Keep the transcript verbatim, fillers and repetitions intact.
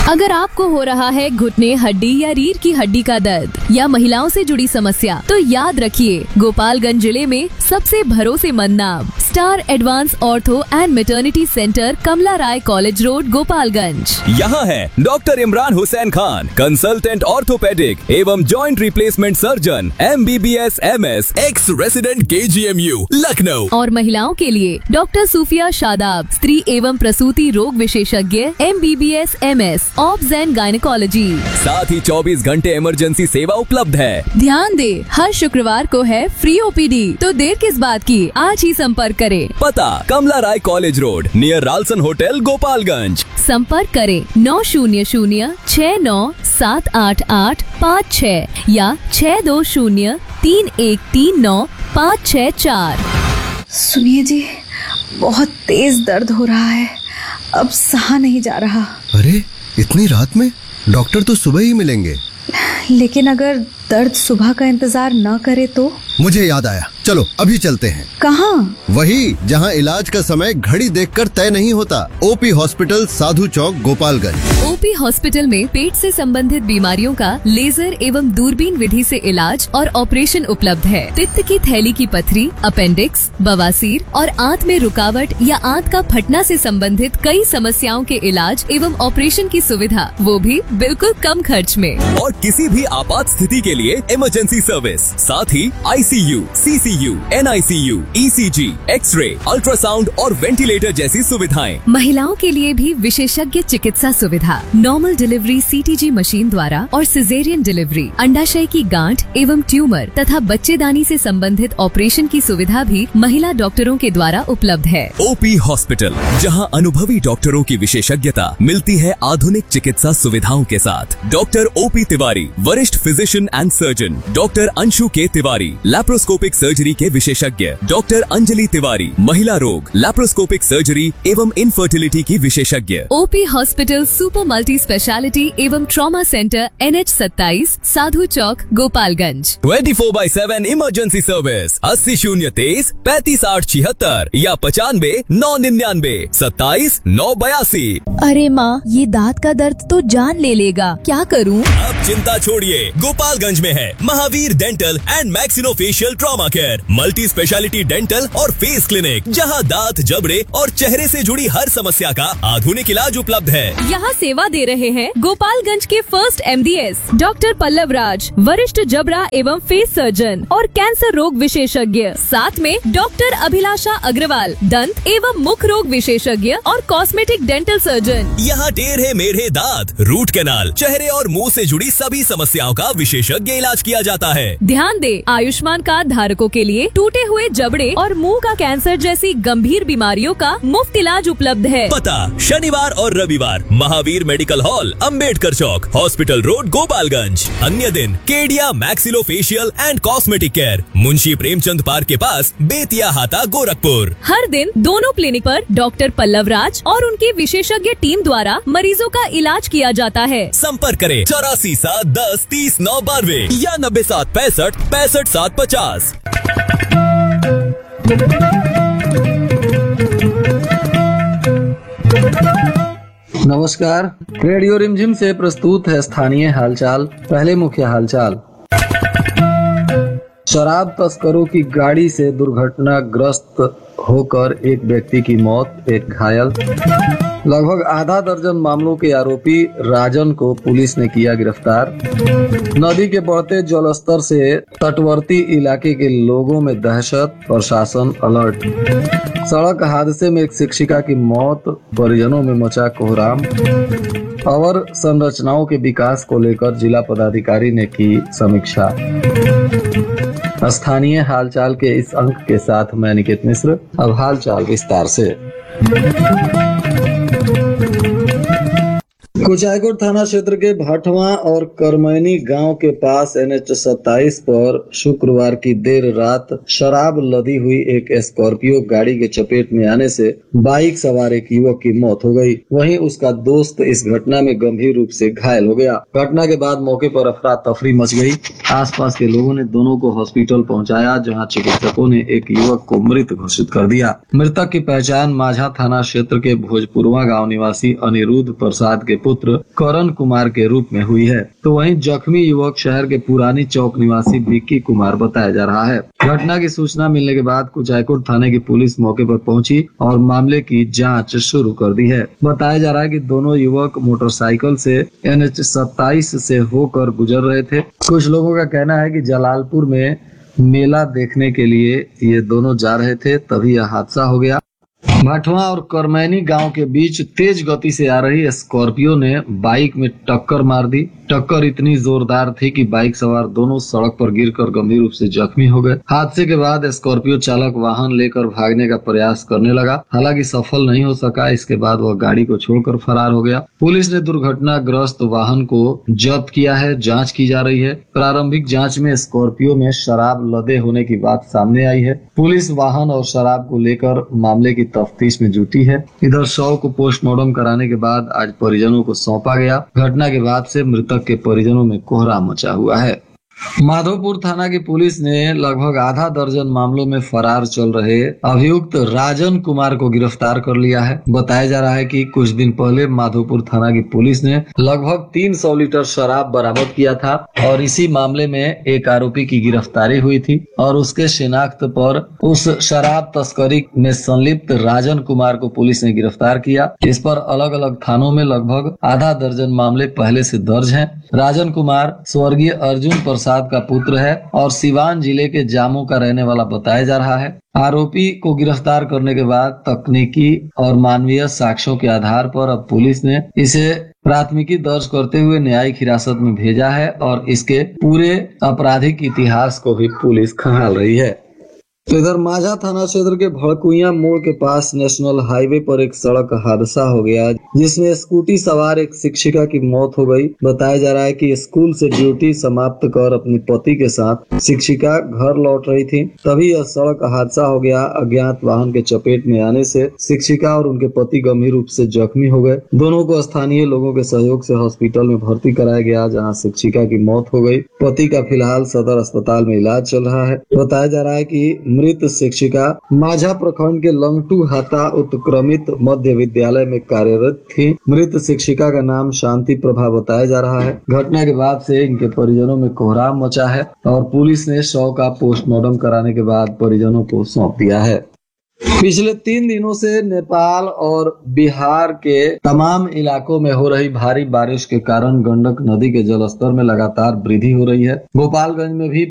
अगर आपको हो रहा है घुटने, हड्डी या रीढ़ की हड्डी का दर्द या महिलाओं से जुड़ी समस्या, तो याद रखिए, गोपालगंज जिले में सबसे भरोसेमंद नाम star advance ortho and maternity centre, Kamala Rai college road, Gopalganj. यहाँ है doctor Imran Hussain Khan, consultant orthopaedic एवं joint replacement surgeon, M B B S M S, x resident के जी एम यू, लखनऊ। और महिलाओं के लिए डॉक्टर सूफिया शादाब, स्त्री एवं प्रसूति रोग विशेषज्ञ, M B B S M S, obs and gynaecology. साथ ही चौबीस घंटे इमरजेंसी सेवा उपलब्ध है। ध्यान दे, हर शुक्रवार को है फ्री ओ पी डी, तो देर किस बात की, आज ही संपर्क करें। पता कमला राय college road, near Ralson hotel, Gopalganj. संपर्क करें नौ शून्य शून्य छह नौ सात आठ आठ पाँच छह या छह दो शून्य तीन एक तीन नौ पाँच छह चार। सुनिए जी, बहुत तेज दर्द हो रहा है, अब सहा नहीं जा रहा। अरे इतनी रात में? डॉक्टर तो सुबह ही मिलेंगे। लेकिन अगर दर्द सुबह का इंतजार न करे तो? मुझे याद आया, चलो अभी चलते हैं। कहाँ? वही जहाँ इलाज का समय घड़ी देखकर तय नहीं होता। ओ पी हॉस्पिटल, साधु चौक, गोपालगंज। ओ पी हॉस्पिटल में पेट से संबंधित बीमारियों का लेजर एवं दूरबीन विधि से इलाज और ऑपरेशन उपलब्ध है। पित्त की थैली की पथरी, अपेंडिक्स, बवासीर और आंत में रुकावट या आंत का फटना से संबंधित कई समस्याओं के इलाज एवं ऑपरेशन की सुविधा, वो भी बिल्कुल कम खर्च में। और किसी भी आपात स्थिति के लिए इमरजेंसी सर्विस, साथ ही आई सी you, C C you, N I C you, E C ji, x ray, ultrasound और वेंटिलेटर जैसी सुविधाएं। महिलाओं के लिए भी विशेषज्ञ चिकित्सा सुविधा, normal delivery C T G machine द्वारा और सिजेरियन डिलीवरी, अंडाशय की गांठ एवं ट्यूमर तथा बच्चेदानी से संबंधित ऑपरेशन की सुविधा भी महिला डॉक्टरों के द्वारा उपलब्ध है। ओ पी हॉस्पिटल, जहां अनुभवी डॉक्टरों की विशेषज्ञता मिलती है आधुनिक चिकित्सा सुविधाओं के साथ। डॉक्टर ओ पी तिवारी, वरिष्ठ physician and surgeon. Doctor Anshu के तिवारी, लैप्रोस्कोपिक सर्जरी के विशेषज्ञ। डॉक्टर अंजलि तिवारी, महिला रोग, लैप्रोस्कोपिक सर्जरी एवं इनफर्टिलिटी की विशेषज्ञ। O P hospital super multi speciality एवं ट्रॉमा सेंटर, एन एच सत्ताईस, साधु चौक, Gopalganj. Twenty four by seven emergency service, अस्सी शून्य तेईस पैंतीस आठ छिहत्तर या पचानवे नौ निन्यानवे सत्ताईस नौ बयासी। अरे माँ, ये दांत का दर्द तो जान ले लेगा, क्या करूँ? अब चिंता छोड़िए, गोपालगंज में है Mahavir dental and maxillofacial trauma care, multi speciality dental और फेस क्लिनिक, जहां दांत, जबड़े और चेहरे से जुड़ी हर समस्या का आधुनिक इलाज उपलब्ध है। यहाँ सेवा दे रहे हैं गोपालगंज के first M D S doctor Pallav राज, वरिष्ठ जबड़ा एवं फेस सर्जन और कैंसर रोग विशेषज्ञ। साथ में डॉक्टर अभिलाषा अग्रवाल, दंत एवं मुख रोग विशेषज्ञ और कॉस्मेटिक डेंटल सर्जन। यहाँ टेढ़े मेढ़े दांत, रूट कैनाल, चेहरे और मुंह से जुड़ी सभी समस्याओं का विशेषज्ञ इलाज किया जाता है। ध्यान दे, आयुष्मान कार्ड धारकों के लिए टूटे हुए जबड़े और मुंह का कैंसर जैसी गंभीर बीमारियों का मुफ्त इलाज उपलब्ध है। पता शनिवार और रविवार महावीर मेडिकल हॉल, अंबेडकर चौक, हॉस्पिटल रोड, गोपालगंज। अन्य दिन Kedia maxillofacial and cosmetic care, Munshi Premchand park के पास, बेतिया हाता, गोरखपुर। हर दिन दोनों क्लिनिक पर डॉक्टर पल्लव राज और उनकी विशेषज्ञ टीम द्वारा मरीजों का इलाज किया जाता है। संपर्क करें चौरासी सात दस तीस नौ बानवे या नब्बे सात पैंसठ पैंसठ सात पचास। नमस्कार, रेडियो रिमझिम से प्रस्तुत है स्थानीय हालचाल। पहले मुख्य हालचाल। शराब तस्करों की गाड़ी से दुर्घटनाग्रस्त होकर एक व्यक्ति की मौत, एक घायल। लगभग आधा दर्जन मामलों के आरोपी राजन को पुलिस ने किया गिरफ्तार। नदी के बढ़ते जलस्तर से तटवर्ती इलाके के लोगों में दहशत, प्रशासन अलर्ट। सड़क हादसे में एक शिक्षिका की मौत, परिजनों में मचा कोहराम। अवर संरचनाओं के विकास को लेकर जिला पदाधिकारी ने की समीक्षा। स्थानीय हालचाल के इस अंक के साथ मैं निकेत मिश्र। अब हालचाल विस्तार से। कुचायकोट थाना क्षेत्र के भाटवा और करमैनी गांव के पास एन एच सत्ताईस पर शुक्रवार की देर रात शराब लदी हुई एक स्कॉर्पियो गाड़ी के चपेट में आने से बाइक सवार एक युवक की मौत हो गई। वहीं उसका दोस्त इस घटना में गंभीर रूप से घायल हो गया। घटना के बाद मौके पर अफरा तफरी मच गई। आसपास के लोगों ने दोनों को हॉस्पिटल पहुंचाया, जहां चिकित्सकों ने एक युवक को मृत घोषित कर दिया। मृतक की पहचान माझा थाना क्षेत्र के भोजपुरवा गाँव निवासी अनिरुद्ध प्रसाद के पुत्र पुत्र करण कुमार के रूप में हुई है। तो वहीं जख्मी युवक शहर के पुरानी चौक निवासी विक्की कुमार बताया जा रहा है। घटना की सूचना मिलने के बाद कुचायकोट थाने की पुलिस मौके पर पहुंची और मामले की जांच शुरू कर दी है। बताया जा रहा है कि दोनों युवक मोटरसाइकिल से एन एच सत्ताईस से होकर गुजर रहे थे। कुछ लोगों का कहना है कि जलालपुर में मेला देखने के लिए ये दोनों जा रहे थे, तभी यह हादसा हो गया। भाटवा और करमैनी गांव के बीच तेज गति से आ रही स्कॉर्पियो ने बाइक में टक्कर मार दी। टक्कर इतनी जोरदार थी कि बाइक सवार दोनों सड़क पर गिरकर गंभीर रूप से जख्मी हो गए। हादसे के बाद स्कॉर्पियो चालक वाहन लेकर भागने का प्रयास करने लगा, हालांकि सफल नहीं हो सका। इसके बाद वह गाड़ी को छोड़कर फरार हो गया। पुलिस ने दुर्घटनाग्रस्त वाहन को जब्त किया है, जांच की जा रही है। प्रारंभिक जांच में स्कॉर्पियो में शराब लदे होने की बात सामने आई है। पुलिस वाहन और शराब को लेकर मामले की तफ्तीश में जुटी है। इधर शव को पोस्टमार्टम कराने के बाद आज परिजनों को सौंपा गया। घटना के बाद से मृतक के परिजनों में कोहराम मचा हुआ है। माधोपुर थाना की पुलिस ने लगभग आधा दर्जन मामलों में फरार चल रहे अभियुक्त राजन कुमार को गिरफ्तार कर लिया है। बताया जा रहा है कि कुछ दिन पहले माधोपुर थाना की पुलिस ने लगभग तीन सौ लीटर शराब बरामद किया था और इसी मामले में एक आरोपी की गिरफ्तारी हुई थी और उसके शिनाख्त पर उस शराब तस्करी में संलिप्त राजन कुमार को पुलिस ने गिरफ्तार किया। इस पर अलग अलग थानों में लगभग आधा दर्जन मामले पहले से दर्ज हैं। राजन कुमार स्वर्गीय अर्जुन प्रसाद का पुत्र है और सिवान जिले के जामो का रहने वाला बताया जा रहा है। आरोपी को गिरफ्तार करने के बाद तकनीकी और मानवीय साक्ष्यों के आधार पर अब पुलिस ने इसे प्राथमिकी दर्ज करते हुए न्यायिक हिरासत में भेजा है और इसके पूरे आपराधिक इतिहास को भी पुलिस खंगाल रही है। तो इधर माझा थाना क्षेत्र के भड़कुइया मोड़ के पास नेशनल हाईवे पर एक सड़क हादसा हो गया, जिसमें स्कूटी सवार एक शिक्षिका की मौत हो गई। बताया जा रहा है कि स्कूल से ड्यूटी समाप्त कर अपने पति के साथ शिक्षिका घर लौट रही थी, तभी यह सड़क हादसा हो गया। अज्ञात वाहन के चपेट में आने से शिक्षिका और उनके पति गंभीर रूप से जख्मी हो गए। दोनों को स्थानीय लोगों के सहयोग से हॉस्पिटल में भर्ती कराया गया, जहाँ शिक्षिका की मौत हो गई। पति का फिलहाल सदर अस्पताल में इलाज चल रहा है। बताया जा रहा है कि मृत शिक्षिका माझा प्रखंड के लंगटू हाता उत्क्रमित मध्य विद्यालय में कार्यरत थी। मृत शिक्षिका का नाम शांति प्रभा बताया जा रहा है। घटना के बाद से इनके परिजनों में कोहराम मचा है और पुलिस ने शव का पोस्टमार्टम कराने के बाद परिजनों को सौंप दिया है। पिछले तीन दिनों से नेपाल और बिहार के तमाम इलाकों में हो रही भारी बारिश के कारण गंडक नदी के जलस्तर में लगातार वृद्धि हो रही है। गोपालगंज में भी